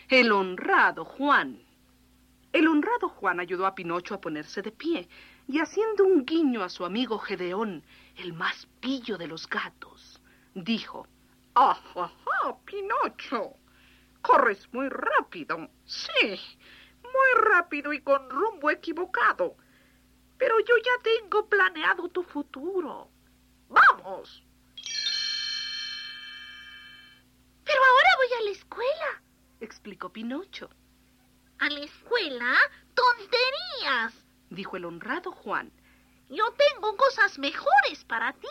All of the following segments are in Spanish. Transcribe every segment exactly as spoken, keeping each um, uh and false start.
el honrado Juan. El honrado Juan ayudó a Pinocho a ponerse de pie y haciendo un guiño a su amigo Gedeón, el más pillo de los gatos, dijo: ¡Ajaja, Pinocho! Corres muy rápido, sí, muy rápido y con rumbo equivocado. Pero yo ya tengo planeado tu futuro. ¡Vamos! Pero ahora voy a la escuela, explicó Pinocho. ¿A la escuela? ¡Tonterías!, dijo el honrado Juan. Yo tengo cosas mejores para ti.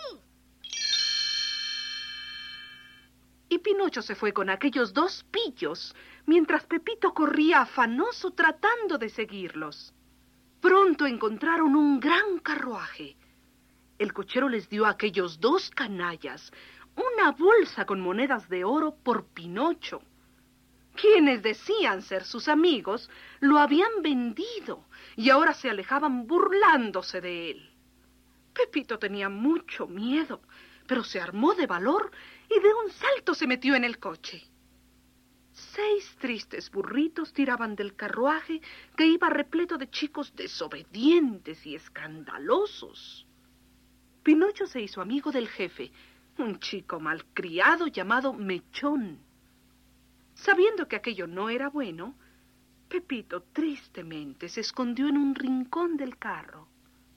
Y Pinocho se fue con aquellos dos pillos, mientras Pepito corría afanoso tratando de seguirlos. Pronto encontraron un gran carruaje. El cochero les dio a aquellos dos canallas una bolsa con monedas de oro por Pinocho. Quienes decían ser sus amigos lo habían vendido y ahora se alejaban burlándose de él. Pepito tenía mucho miedo, pero se armó de valor y de un salto se metió en el coche. Seis tristes burritos tiraban del carruaje que iba repleto de chicos desobedientes y escandalosos. Pinocho se hizo amigo del jefe, un chico malcriado llamado Mechón. Sabiendo que aquello no era bueno, Pepito tristemente se escondió en un rincón del carro.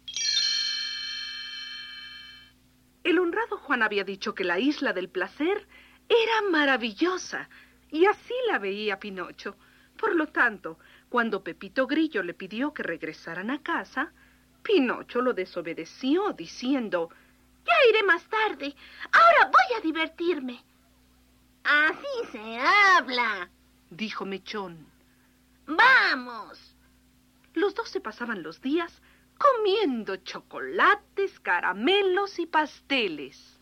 El honrado Juan había dicho que la isla del placer era maravillosa, y así la veía Pinocho. Por lo tanto, cuando Pepito Grillo le pidió que regresaran a casa, Pinocho lo desobedeció, diciendo: Ya iré más tarde, ahora voy a divertirme. Así se habla, dijo Mechón. ¡Vamos! Los dos se pasaban los días comiendo chocolates, caramelos y pasteles.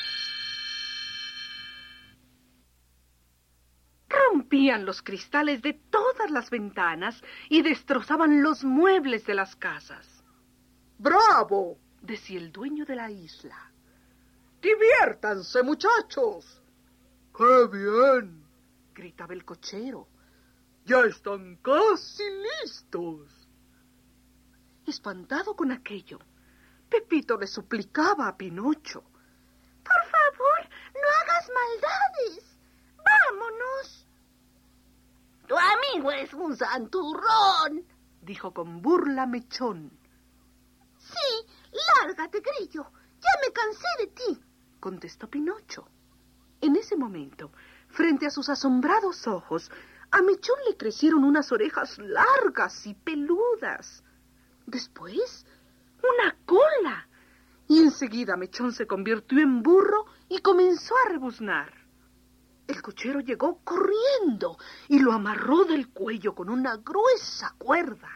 Rompían los cristales de todas las ventanas y destrozaban los muebles de las casas. ¡Bravo!, decía el dueño de la isla. ¡Diviértanse, muchachos! ¡Qué bien!, gritaba el cochero. ¡Ya están casi listos! Espantado con aquello, Pepito le suplicaba a Pinocho: Por favor, no hagas maldades. ¡Vámonos! Tu amigo es un santurrón, dijo con burla Mechón. Sí, lárgate, Grillo. Ya me cansé de ti, contestó Pinocho. En ese momento, frente a sus asombrados ojos, a Mechón le crecieron unas orejas largas y peludas. Después, una cola. Y enseguida Mechón se convirtió en burro y comenzó a rebuznar. El cochero llegó corriendo y lo amarró del cuello con una gruesa cuerda.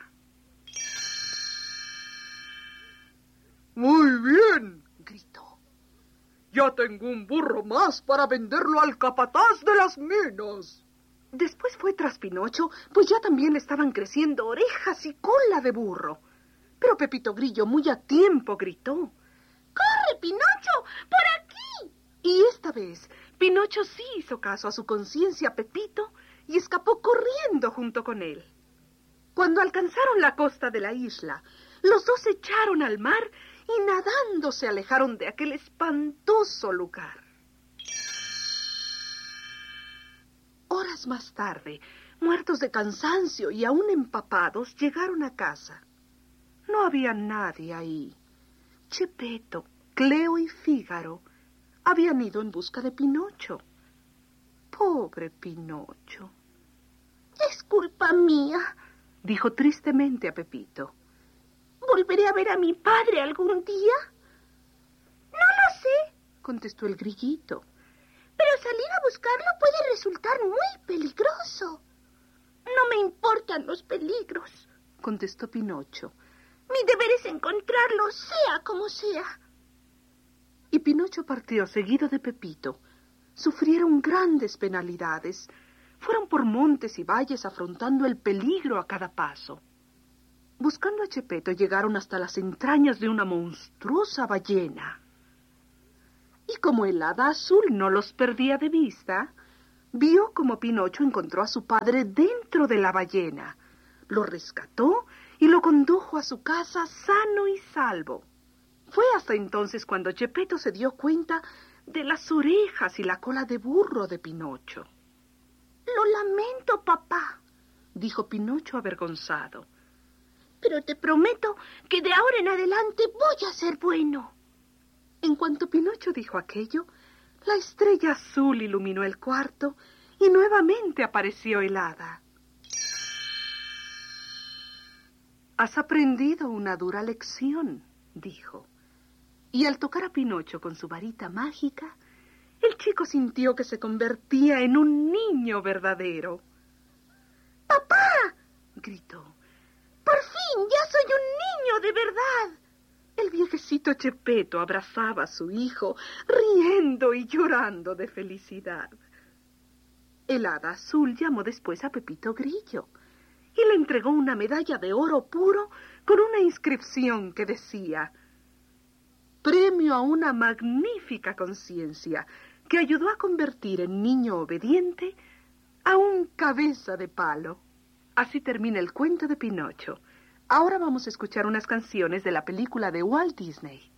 ¡Muy bien!, gritó. ¡Ya tengo un burro más para venderlo al capataz de las minas! Después fue tras Pinocho, pues ya también le estaban creciendo orejas y cola de burro. Pero Pepito Grillo muy a tiempo gritó: ¡Corre, Pinocho! ¡Por aquí! Y esta vez, Pinocho sí hizo caso a su conciencia Pepito y escapó corriendo junto con él. Cuando alcanzaron la costa de la isla, los dos se echaron al mar y nadando se alejaron de aquel espantoso lugar. Horas más tarde, muertos de cansancio y aún empapados, llegaron a casa. No había nadie ahí. Chepeto, Cleo y Fígaro habían ido en busca de Pinocho. Pobre Pinocho. Es culpa mía, dijo tristemente a Pepito. ¿Volveré a ver a mi padre algún día? No lo sé, contestó el grillito. Pero salir a buscarlo puede resultar muy peligroso. No me importan los peligros, contestó Pinocho. Mi deber es encontrarlo, sea como sea. Y Pinocho partió seguido de Pepito. Sufrieron grandes penalidades. Fueron por montes y valles afrontando el peligro a cada paso. Buscando a Chepeto llegaron hasta las entrañas de una monstruosa ballena. Y como el hada azul no los perdía de vista, vio cómo Pinocho encontró a su padre dentro de la ballena, lo rescató y lo condujo a su casa sano y salvo. Fue hasta entonces cuando Geppetto se dio cuenta de las orejas y la cola de burro de Pinocho. Lo lamento, papá, dijo Pinocho avergonzado. Pero te prometo que de ahora en adelante voy a ser bueno. En cuanto Pinocho dijo aquello, la estrella azul iluminó el cuarto y nuevamente apareció el hada. Has aprendido una dura lección, dijo. Y al tocar a Pinocho con su varita mágica, el chico sintió que se convertía en un niño verdadero. ¡Papá!, gritó. ¡Por fin ya soy un niño de verdad! El viejecito Geppetto abrazaba a su hijo, riendo y llorando de felicidad. El hada azul llamó después a Pepito Grillo y le entregó una medalla de oro puro con una inscripción que decía: premio a una magnífica conciencia que ayudó a convertir en niño obediente a un cabeza de palo. Así termina el cuento de Pinocho. Ahora vamos a escuchar unas canciones de la película de Walt Disney.